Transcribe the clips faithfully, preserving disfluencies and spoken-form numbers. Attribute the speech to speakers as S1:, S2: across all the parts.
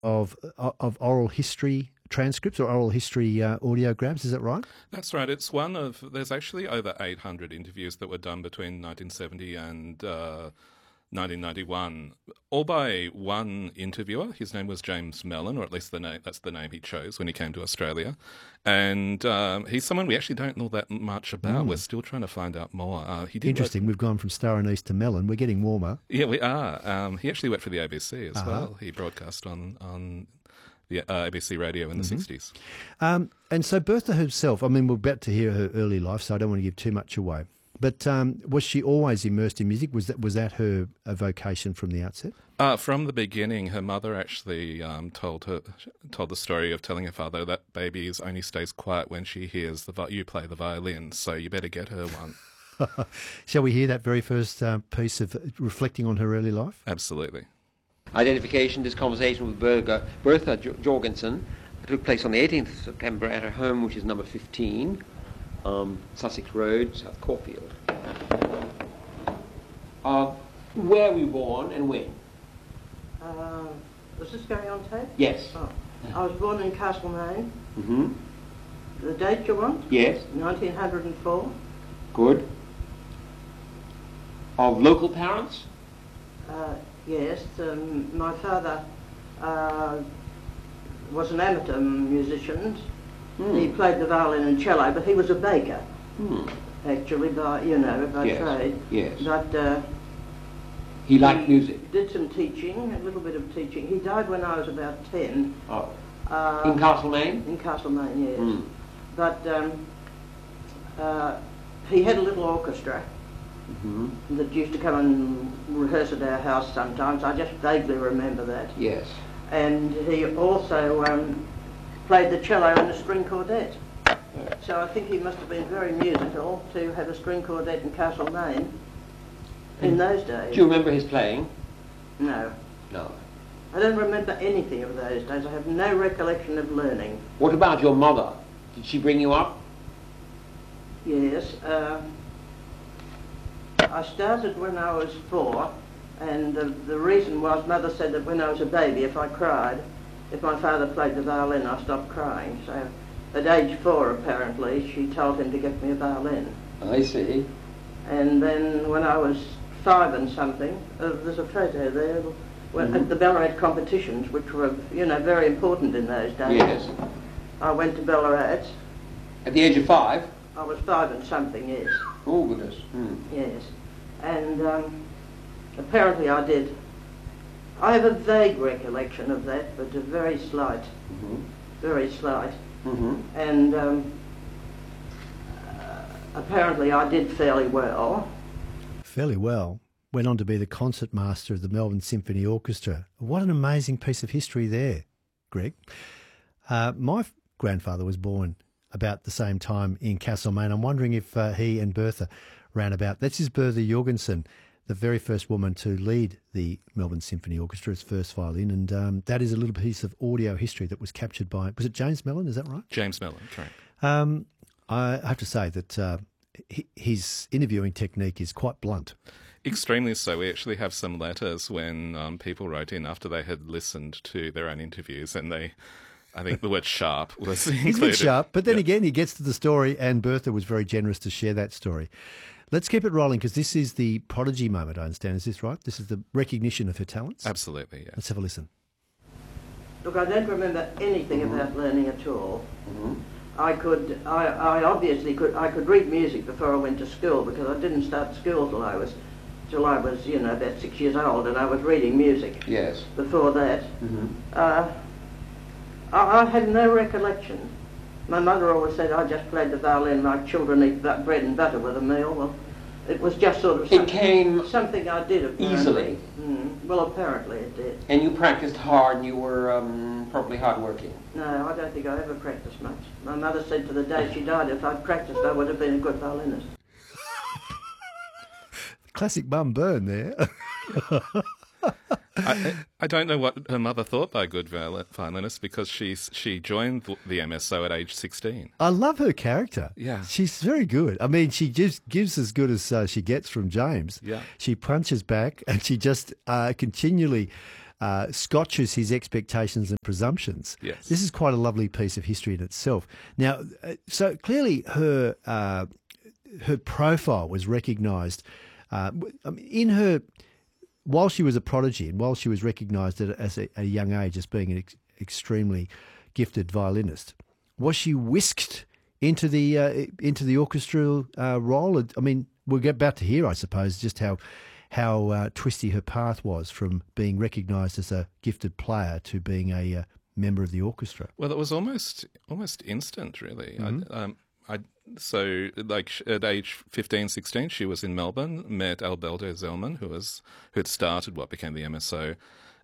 S1: of of oral history transcripts or oral history uh, audiograms. Is that right?
S2: That's right. It's one of, there's actually over eight hundred interviews that were done between nineteen seventy and uh, nineteen ninety-one, all by one interviewer. His name was James Mellon, or at least the name, that's the name he chose when he came to Australia. And um, he's someone we actually don't know that much about. Mm. We're still trying to find out more. Uh, he did
S1: Interesting. Work... We've gone from Star and East to Mellon. We're getting warmer.
S2: Yeah, we are. Um, he actually worked for the A B C as
S1: uh-huh.
S2: well. He broadcast on... on the uh, A B C radio in the mm-hmm. sixties.
S1: Um, and so Bertha herself, I mean, we're about to hear her early life, so I don't want to give too much away. But um, was she always immersed in music? Was that was that her a vocation from the outset?
S2: Uh, from the beginning, her mother actually um, told her told the story of telling her father that baby only stays quiet when she hears the you play the violin, so you better get her one.
S1: Shall we hear that very first uh, piece of reflecting on her early life?
S2: Absolutely.
S3: Identification, this conversation with Bertha, Bertha Jorgensen took place on the eighteenth of September at her home, which is number fifteen, um, Sussex Road, South Caulfield. Uh, where were you born and when?
S4: Uh, was this going on tape?
S3: Yes.
S4: Oh. I was born in Castlemaine.
S3: Mm-hmm.
S4: The date you want?
S3: Yes.
S4: nineteen oh four.
S3: Good. Of local parents?
S4: Uh, Yes, um, my father uh, was an amateur musician. Mm. He played the violin and cello, but he was a baker, mm. actually, by, you know, by
S3: yes.
S4: trade.
S3: Yes.
S4: But uh,
S3: he liked he music.
S4: Did some teaching, a little bit of teaching. He died when I was about ten.
S3: Oh.
S4: Uh,
S3: in Castlemaine?
S4: In Castlemaine, yes.
S3: Mm.
S4: But um, uh, he had a little orchestra.
S3: Mm-hmm.
S4: That used to come and rehearse at our house sometimes. I just vaguely remember that.
S3: Yes.
S4: And he also um, played the cello and the string quartet. So I think he must have been very musical to have a string quartet in Castlemaine in those days.
S3: Do you remember his playing?
S4: No.
S3: No.
S4: I don't remember anything of those days. I have no recollection of learning.
S3: What about your mother? Did she bring you up?
S4: Yes. Uh, I started when I was four, and the, the reason was Mother said that when I was a baby, if I cried, if my father played the violin, I stopped crying. So at age four, apparently, she told him to get me a violin.
S3: I see.
S4: And then when I was five and something, uh, there's a photo there, when, mm-hmm. at the Ballarat competitions, which were, you know, very important in those days.
S3: Yes.
S4: I went to Ballarat.
S3: At the age of five?
S4: I was five and something, yes.
S3: Oh, goodness. Mm.
S4: Yes. And um, apparently I did. I have a vague recollection of that, but a very slight,
S3: mm-hmm.
S4: very slight.
S3: Mm-hmm.
S4: And um, uh, apparently I did fairly well.
S1: Fairly well. Went on to be the concert master of the Melbourne Symphony Orchestra. What an amazing piece of history there, Greg. Uh, my f- grandfather was born about the same time in Castlemaine. I'm wondering if uh, he and Bertha ran about. This is Bertha Jorgensen, the very first woman to lead the Melbourne Symphony Orchestra as first violin, and um, that is a little piece of audio history that was captured by, was it James Mellon, is that right?
S2: James Mellon, correct.
S1: Um, I have to say that uh, his interviewing technique is quite blunt.
S2: Extremely so. We actually have some letters when um, people wrote in after they had listened to their own interviews, and they... I think the word sharp was included.
S1: He's a bit sharp, but then
S2: yeah.
S1: again, he gets to the story, and Bertha was very generous to share that story. Let's keep it rolling, because this is the prodigy moment, I understand. Is this right? This is the recognition of her talents?
S2: Absolutely, yeah.
S1: Let's have a listen.
S4: Look, I don't remember anything
S3: mm-hmm.
S4: about learning at all.
S3: Mm-hmm.
S4: I could, I, I obviously could, I could read music before I went to school, because I didn't start school till I was, till I was, you know, about six years old, and I was reading music.
S3: Yes.
S4: Before that.
S3: Mm-hmm.
S4: Uh, I, I had no recollection. My mother always said I just played the violin like children eat bu- bread and butter with a meal. Well, it was just sort of something,
S3: it came
S4: something I did apparently.
S3: Easily.
S4: Mm, well, apparently it did.
S3: And you practiced hard, and you were um, probably hardworking.
S4: No, I don't think I ever practiced much. My mother said to the day she died, if I'd practiced, I would have been a good violinist.
S1: Classic mum burn there.
S2: I, I don't know what her mother thought by a good violinist, because she's, she joined the M S O at age sixteen.
S1: I love her character.
S2: Yeah.
S1: She's very good. I mean, she just gives as good as uh, she gets from James.
S2: Yeah.
S1: She punches back, and she just uh, continually uh, scotches his expectations and presumptions.
S2: Yes.
S1: This is quite a lovely piece of history in itself. Now, uh, so clearly her uh, her profile was recognised uh, in her, while she was a prodigy and while she was recognised at, as a, a young age as being an ex- extremely gifted violinist. Was she whisked into the uh, into the orchestral uh, role? I mean, we're about to hear, I suppose, just how how uh, twisty her path was from being recognised as a gifted player to being a uh, member of the orchestra.
S2: Well, it was almost almost instant, really.
S1: Mm-hmm.
S2: I, um, I so like at age fifteen, sixteen, she was in Melbourne, met Alberto Zellman, who was who had started what became the M S O,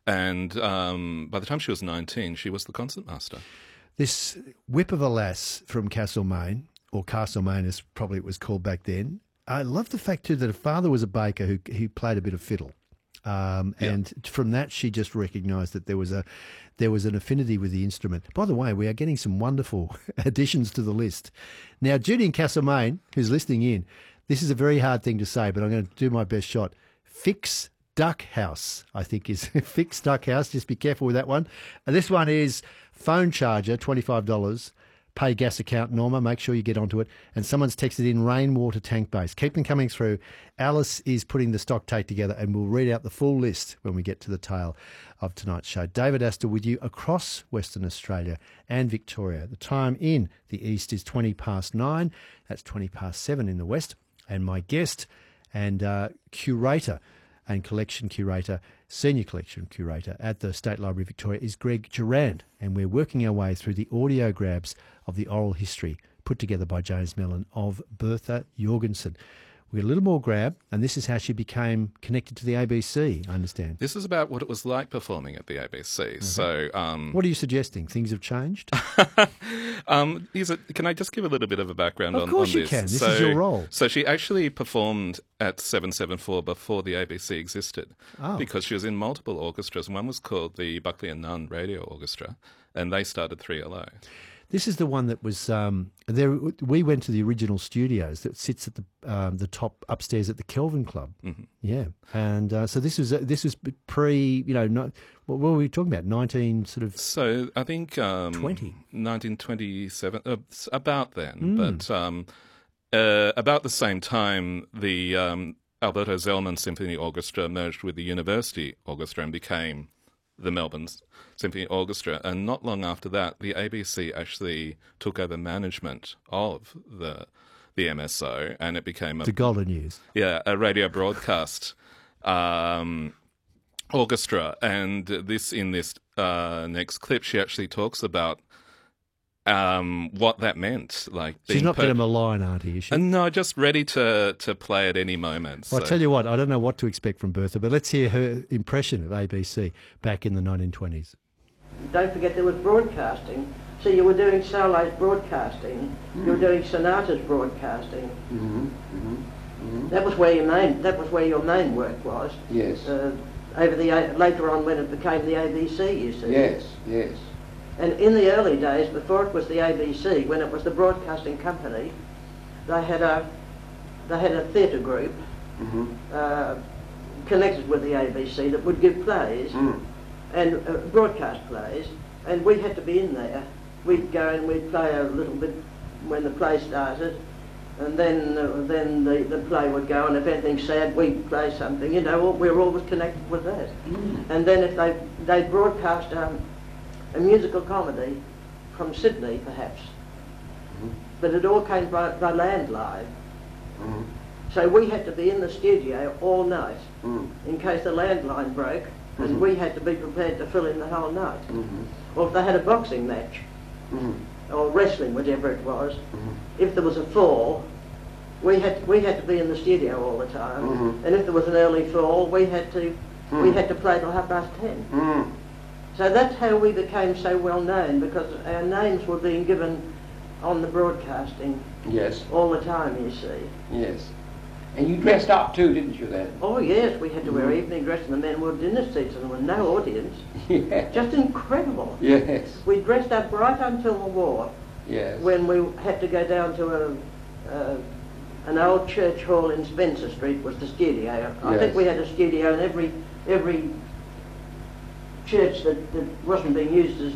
S2: and um, by the time she was nineteen, she was the concertmaster.
S1: This whip of a lass from Castlemaine, or Castlemaine as probably it was called back then. I love the fact too that her father was a baker who who played a bit of fiddle, um,
S2: Yeah.
S1: and from that she just recognised that there was a there was an affinity with the instrument. By the way, we are getting some wonderful additions to the list. Now, Judy in Castlemaine, who's listening in, this is a very hard thing to say, but I'm going to do my best shot. Fix Duck House, I think is Fix Duck House. Just be careful with that one. And this one is phone charger, twenty-five dollars. Pay gas account, Norma. Make sure you get onto it. And someone's texted in rainwater tank base. Keep them coming through. Alice is putting the stock take together, and we'll read out the full list when we get to the tail of tonight's show. David Astor with you across Western Australia and Victoria. The time in the east is twenty past nine. That's twenty past seven in the west. And my guest and uh, curator and collection curator, senior collection curator at the State Library of Victoria is Greg Durand, and we're working our way through the audio grabs of the oral history put together by James Mellon of Bertha Jorgensen. We got a little more grab, and this is how she became connected to the A B C, I understand.
S2: This is about what it was like performing at the A B C. Mm-hmm. So, um,
S1: what are you suggesting? Things have changed?
S2: um, is it, can I just give a little bit of a background
S1: of
S2: on,
S1: course
S2: on
S1: you
S2: this?
S1: can. This
S2: so,
S1: is your role.
S2: So she actually performed at seven seven four before the A B C existed,
S1: oh.
S2: because she was in multiple orchestras. One was called the Buckley and Nunn Radio Orchestra, and they started three L O.
S1: This is the one that was um, there. We went to the original studios that sits at the um, the top upstairs at the Kelvin Club.
S2: Mm-hmm.
S1: Yeah, and uh, so this was uh, this was pre. You know, not, what were we talking about? Nineteen sort of.
S2: So I think um,
S1: twenty.
S2: nineteen twenty-seven, uh, about then,
S1: Mm.
S2: but um, uh, about the same time, the um, Alberto Zellman Symphony Orchestra merged with the University Orchestra and became the Melbourne Symphony Orchestra, and not long after that, the A B C actually took over management of the the M S O, and it became a
S1: the Golden Years.
S2: Yeah, a radio broadcast um, orchestra. And this in this uh, next clip, she actually talks about um, what that meant. Like,
S1: She's
S2: being
S1: not
S2: per-
S1: going to malign, auntie, is she?
S2: Uh, no, just ready to to play at any moment.
S1: Well,
S2: so.
S1: I tell you what, I don't know what to expect from Bertha, but let's hear her impression of A B C back in the nineteen twenties.
S4: Don't forget there was broadcasting. So you were doing solos broadcasting, mm. you were doing sonatas broadcasting.
S3: Mm-hmm. Mm-hmm. Mm-hmm.
S4: That was where your main that was where your main work was.
S3: Yes.
S4: Uh, over the later on when it became the A B C, you see.
S3: Yes. Yes.
S4: And in the early days, before it was the A B C, when it was the broadcasting company, they had a they had a theatre group
S3: Mm-hmm.
S4: uh, connected with the A B C that would give plays
S3: Mm.
S4: and uh, broadcast plays, and we had to be in there. We'd go and we'd play a little bit when the play started, and then uh, then the, the play would go, and if anything sad, we'd play something. You know, we were always connected with that.
S3: Mm.
S4: And then if they they broadcast um, a musical comedy from Sydney, perhaps,
S3: Mm-hmm.
S4: but it all came by, by landline.
S3: Mm.
S4: So we had to be in the studio all night
S3: Mm.
S4: in case the landline broke, and
S3: Mhm.
S4: we had to be prepared to fill in the whole night.
S3: Mm-hmm.
S4: Or if they had a boxing match,
S3: Mm-hmm.
S4: or wrestling, whichever it was,
S3: Mm-hmm.
S4: if there was a fall, we had we had to be in the studio all the time.
S3: Mhm.
S4: And if there was an early fall, we had to we
S3: Mm.
S4: had to play till half past ten.
S3: Mm.
S4: So that's how we became so well known, because our names were being given on the broadcasting
S3: Yes.
S4: all the time, you see.
S3: Yes. And you dressed up too, didn't you then?
S4: Oh yes, we had to wear
S3: Mhm.
S4: evening dress, and the men wore dinner suits, and there was no audience.
S3: Yeah.
S4: Just incredible.
S3: Yes.
S4: We dressed up right until the war,
S3: Yes.
S4: when we had to go down to a, uh, an old church hall in Spencer Street was the studio. I
S3: Yes.
S4: think we had a studio in every every church that, that wasn't being used as